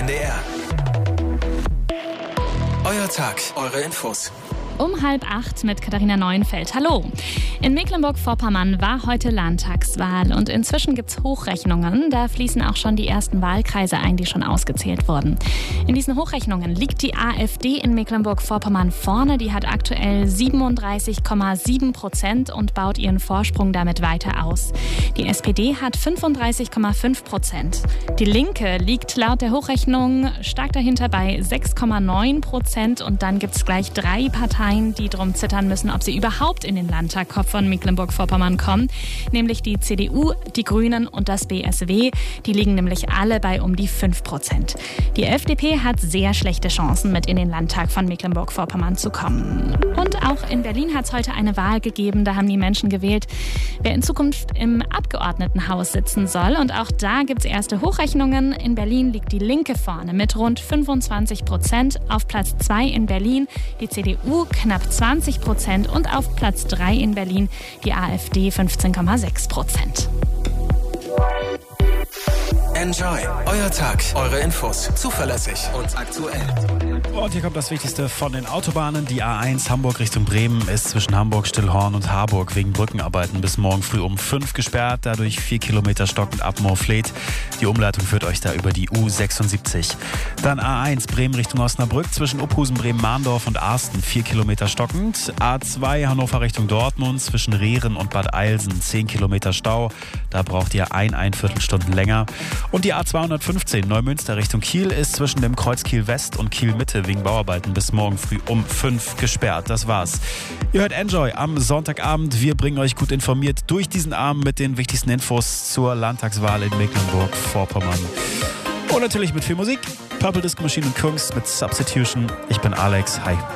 NDR. Euer Tag, eure Infos. Um 7:30 mit Katharina Neuenfeld. Hallo. In Mecklenburg-Vorpommern war heute Landtagswahl und inzwischen gibt es Hochrechnungen. Da fließen auch schon die ersten Wahlkreise ein, die schon ausgezählt wurden. In diesen Hochrechnungen liegt die AfD in Mecklenburg-Vorpommern vorne. Die hat aktuell 37,7% und baut ihren Vorsprung damit weiter aus. Die SPD hat 35,5%. Die Linke liegt laut der Hochrechnung stark dahinter bei 6,9% und dann gibt es gleich 3 Parteien, die drum zittern müssen, ob sie überhaupt in den Landtag von Mecklenburg-Vorpommern kommen. Nämlich die CDU, die Grünen und das BSW. Die liegen nämlich alle bei um die 5%. Die FDP hat sehr schlechte Chancen, mit in den Landtag von Mecklenburg-Vorpommern zu kommen. Und auch in Berlin hat es heute eine Wahl gegeben. Da haben die Menschen gewählt, wer in Zukunft im Abgeordnetenhaus sitzen soll. Und auch da gibt es erste Hochrechnungen. In Berlin liegt die Linke vorne mit rund 25%. Auf Platz 2 in Berlin die CDU knapp 20% und auf Platz 3 in Berlin die AfD 15,6%. Enjoy. Euer Tag, eure Infos. Zuverlässig und aktuell. Und hier kommt das Wichtigste von den Autobahnen. Die A1 Hamburg Richtung Bremen ist zwischen Hamburg, Stillhorn und Harburg wegen Brückenarbeiten bis morgen früh um 5 gesperrt. Dadurch 4 Kilometer stockend ab Moorfleet. Die Umleitung führt euch da über die U76. Dann A1 Bremen Richtung Osnabrück zwischen Uphusen, Bremen-Mahndorf und Arsten 4 Kilometer stockend. A2 Hannover Richtung Dortmund zwischen Rehren und Bad Eilsen 10 Kilometer Stau. Da braucht ihr ein Viertelstunden länger. Und die A215 Neumünster Richtung Kiel ist zwischen dem Kreuz Kiel West und Kiel Mitte wegen Bauarbeiten bis morgen früh um 5 gesperrt. Das war's. Ihr hört Enjoy am Sonntagabend. Wir bringen euch gut informiert durch diesen Abend mit den wichtigsten Infos zur Landtagswahl in Mecklenburg-Vorpommern. Und natürlich mit viel Musik. Purple Disco Machine und Kunst mit Substitution. Ich bin Alex. Hi.